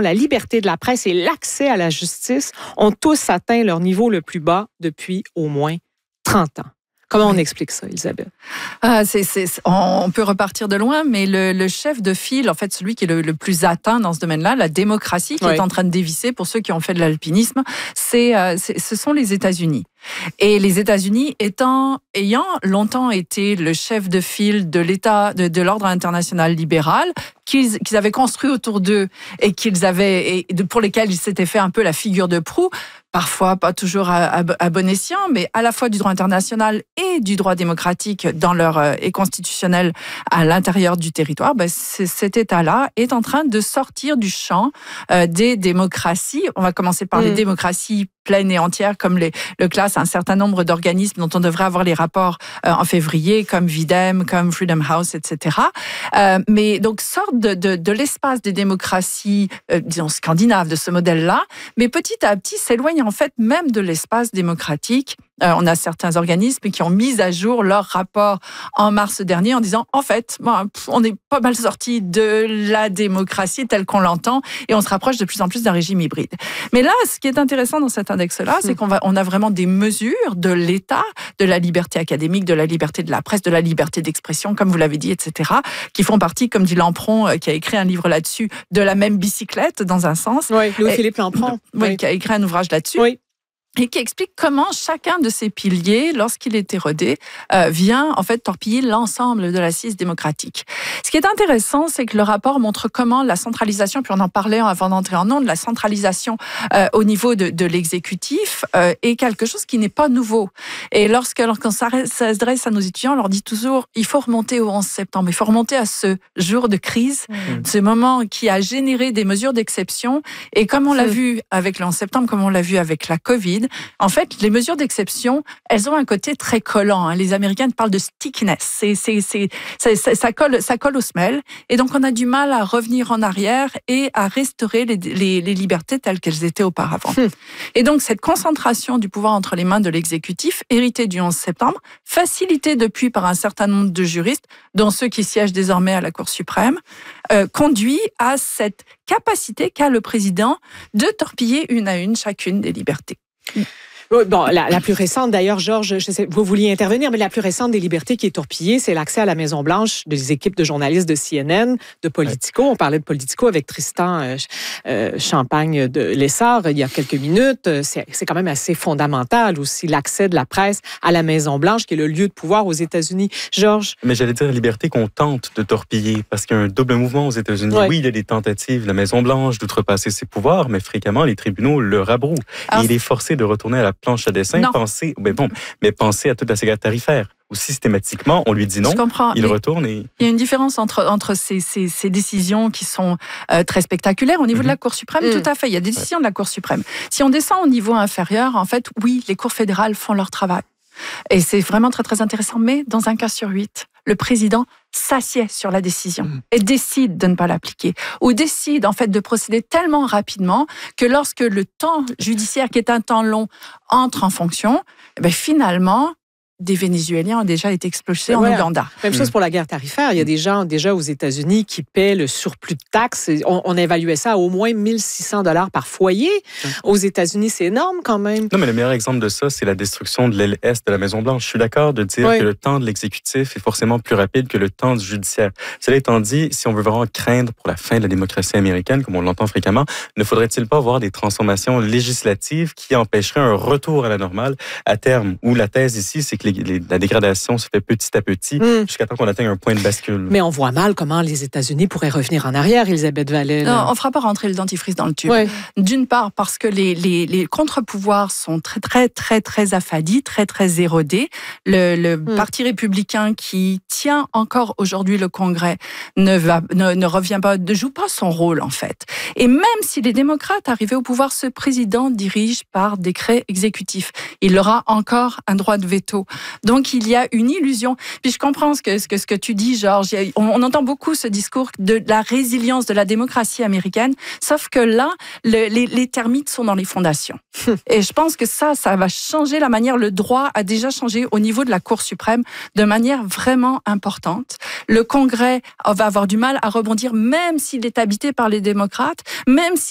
la liberté de la presse et l'accès à la justice ont tous atteint leur niveau le plus bas depuis au moins 30 ans. Comment on explique ça, Elisabeth? On peut repartir de loin, mais le chef de file, en fait, celui qui est le plus atteint dans ce domaine-là, la démocratie qui est en train de dévisser pour ceux qui ont fait de l'alpinisme, ce sont les États-Unis. Et les États-Unis ayant longtemps été le chef de file de l'État, de l'ordre international libéral, qu'ils avaient construit autour d'eux et pour lesquels ils s'étaient fait un peu la figure de proue, parfois pas toujours à bon escient, mais à la fois du droit international et du droit démocratique et constitutionnel à l'intérieur du territoire, cet État-là est en train de sortir du champ des démocraties. On va commencer par les démocraties pleines et entières, comme le classe un certain nombre d'organismes dont on devrait avoir les rapports en février, comme VIDEM, comme Freedom House, etc. Mais donc sortent de l'espace des démocraties, disons scandinaves, de ce modèle-là, mais petit à petit s'éloignent en fait même de l'espace démocratique. On a certains organismes qui ont mis à jour leur rapport en mars dernier en disant en fait, on est pas mal sorti de la démocratie telle qu'on l'entend et on se rapproche de plus en plus d'un régime hybride. Mais là, ce qui est intéressant dans cet index-là, c'est qu'on a vraiment des mesures de l'État, de la liberté académique, de la liberté de la presse, de la liberté d'expression, comme vous l'avez dit, etc., qui font partie, comme dit Lampron, qui a écrit un livre là-dessus, de la même bicyclette, dans un sens. Oui, Louis-Philippe Lampron. Oui, qui a écrit un ouvrage là-dessus. Oui. Et qui explique comment chacun de ces piliers, lorsqu'il est érodé, vient en fait torpiller l'ensemble de l'assise démocratique. Ce qui est intéressant, c'est que le rapport montre comment la centralisation, puis on en parlait avant d'entrer en ondes, la centralisation au niveau de l'exécutif est quelque chose qui n'est pas nouveau. Et lorsqu'on s'adresse à nos étudiants, on leur dit toujours, il faut remonter au 11 septembre, il faut remonter à ce jour de crise, ce moment qui a généré des mesures d'exception. Et comme on l'a vu avec le 11 septembre, comme on l'a vu avec la Covid, en fait, les mesures d'exception, elles ont un côté très collant. Les Américains parlent de stickiness. Ça colle aux semelles. Et donc, on a du mal à revenir en arrière et à restaurer les libertés telles qu'elles étaient auparavant. Et donc, cette concentration du pouvoir entre les mains de l'exécutif, héritée du 11 septembre, facilitée depuis par un certain nombre de juristes, dont ceux qui siègent désormais à la Cour suprême, conduit à cette capacité qu'a le président de torpiller une à une chacune des libertés. Bon, la plus récente, d'ailleurs, Georges, je sais, vous vouliez intervenir, mais la plus récente des libertés qui est torpillée, c'est l'accès à la Maison-Blanche des équipes de journalistes de CNN, de Politico. On parlait de Politico avec Tristan Champagne de Lessard il y a quelques minutes. C'est quand même assez fondamental aussi, l'accès de la presse à la Maison-Blanche, qui est le lieu de pouvoir aux États-Unis. Georges? Mais j'allais dire liberté qu'on tente de torpiller, parce qu'il y a un double mouvement aux États-Unis. Oui, il y a des tentatives de la Maison-Blanche d'outrepasser ses pouvoirs, mais fréquemment, les tribunaux le rabrouent. Et il est forcé de retourner à la planche à dessin, penser à toute la sécurité tarifaire, où systématiquement, on lui dit non, il retourne et... Il y a une différence entre ces décisions qui sont très spectaculaires. Au niveau de la Cour suprême, tout à fait, il y a des décisions de la Cour suprême. Si on descend au niveau inférieur, en fait, oui, les cours fédérales font leur travail. Et c'est vraiment très, très intéressant. Mais dans un cas sur 8, le président s'assied sur la décision et décide de ne pas l'appliquer, ou décide en fait de procéder tellement rapidement que lorsque le temps judiciaire, qui est un temps long, entre en fonction, finalement, des Vénézuéliens ont déjà été expulsés en Ouganda. Même chose pour la guerre tarifaire. Il y a des gens déjà aux États-Unis qui paient le surplus de taxes. On évaluait ça à au moins 1 600 $ par foyer. Aux États-Unis, c'est énorme quand même. Non, mais le meilleur exemple de ça, c'est la destruction de l'aile est de la Maison-Blanche. Je suis d'accord de dire que le temps de l'exécutif est forcément plus rapide que le temps du judiciaire. Cela étant dit, si on veut vraiment craindre pour la fin de la démocratie américaine, comme on l'entend fréquemment, ne faudrait-il pas voir des transformations législatives qui empêcheraient un retour à la normale à terme? Où la thèse ici, c'est que la dégradation se fait petit à petit jusqu'à temps qu'on atteigne un point de bascule. Mais on voit mal comment les États-Unis pourraient revenir en arrière, Elisabeth Vallée. Non, on ne fera pas rentrer le dentifrice dans le tube. D'une part, parce que les contre-pouvoirs sont très, très, très, très affadis, très, très érodés. Le Parti républicain qui tient encore aujourd'hui le Congrès ne revient pas, ne joue pas son rôle, en fait. Et même si les démocrates arrivaient au pouvoir, ce président dirige par décret exécutif. Il aura encore un droit de veto. Donc, il y a une illusion. Puis je comprends ce que tu dis, Georges. On entend beaucoup ce discours de la résilience de la démocratie américaine, sauf que là, les termites sont dans les fondations. Et je pense que ça va changer la manière, le droit a déjà changé au niveau de la Cour suprême de manière vraiment importante. Le Congrès va avoir du mal à rebondir, même s'il est habité par les démocrates, même